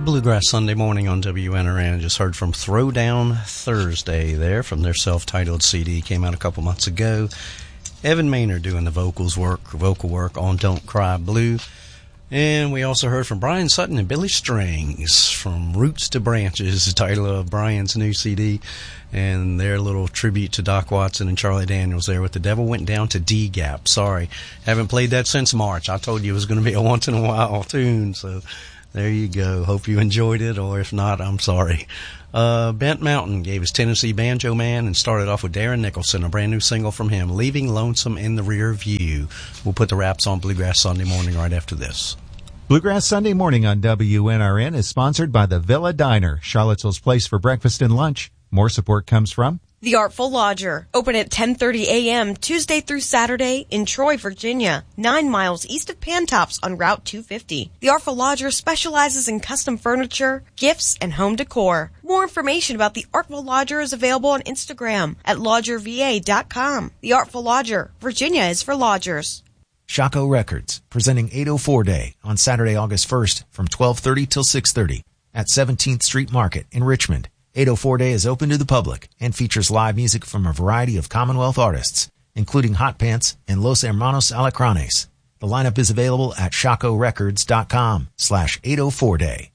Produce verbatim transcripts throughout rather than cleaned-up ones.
Bluegrass Sunday Morning on W N R N. Just heard from Throwdown Thursday there from their self-titled C D. Came out a couple months ago. Evan Maynard doing the vocals work, vocal work on Don't Cry Blue. And we also heard from Brian Sutton and Billy Strings from Roots to Branches, the title of Brian's new C D, and their little tribute to Doc Watson and Charlie Daniels there with The Devil Went Down to D-Gap. Sorry, haven't played that since March. I told you it was going to be a once-in-a-while tune, so there you go. Hope you enjoyed it, or if not, I'm sorry. Uh, Bent Mountain gave us Tennessee Banjo Man and started off with Darren Nicholson, a brand new single from him, Leaving Lonesome in the Rear View. We'll put the wraps on Bluegrass Sunday Morning right after this. Bluegrass Sunday Morning on W N R N is sponsored by the Villa Diner, Charlottesville's place for breakfast and lunch. More support comes from The Artful Lodger, open at ten thirty a.m. Tuesday through Saturday in Troy, Virginia, nine miles east of Pantops on Route two fifty. The Artful Lodger specializes in custom furniture, gifts, and home decor. More information about The Artful Lodger is available on Instagram at lodger v a dot com. The Artful Lodger, Virginia is for lodgers. Shockoe Records, presenting eight oh four Day on Saturday, August first from twelve thirty till six thirty at seventeenth Street Market in Richmond. eight oh four Day is open to the public and features live music from a variety of Commonwealth artists, including Hot Pants and Los Hermanos Alacranes. The lineup is available at shockoe records dot com slash eight oh four day.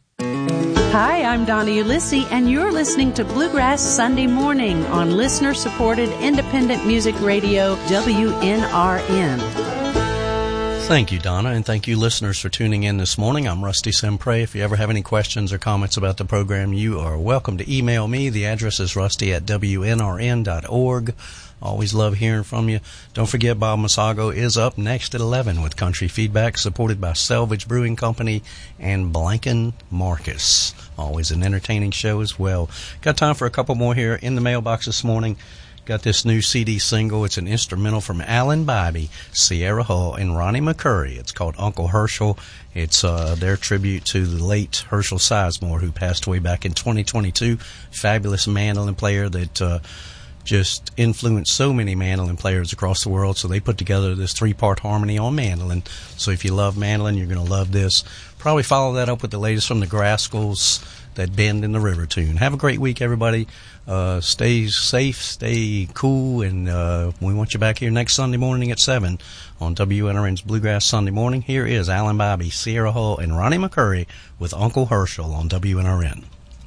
Hi, I'm Donna Ulysses, and you're listening to Bluegrass Sunday Morning on listener-supported independent music radio W N R N. Thank you, Donna, and thank you, listeners, for tuning in this morning. I'm Rusty Sempre. If you ever have any questions or comments about the program, you are welcome to email me. The address is rusty at w n r n dot org. Always love hearing from you. Don't forget, Bob Masago is up next at eleven with Country Feedback, supported by Selvage Brewing Company and Blanken Marcus. Always an entertaining show as well. Got time for a couple more here in the mailbox this morning. Got this new C D single. It's an instrumental from Alan Bibey, Sierra Hull, and Ronnie McCurry. It's called Uncle Herschel. It's uh, their tribute to the late Herschel Sizemore, who passed away back in twenty twenty-two. Fabulous mandolin player that uh, just influenced so many mandolin players across the world. So they put together this three-part harmony on mandolin. So if you love mandolin, you're going to love this. Probably follow that up with the latest from the Grascals, that Bend in the River tune. Have a great week, everybody. Uh, stay safe, stay cool, and uh, we want you back here next Sunday morning at seven on W N R N's Bluegrass Sunday Morning. Here is Alan Bibey, Sierra Hull, and Ronnie McCurry with Uncle Herschel on W N R N.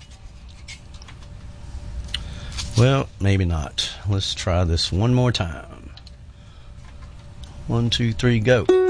Well, maybe not. Let's try this one more time. One, two, three, go.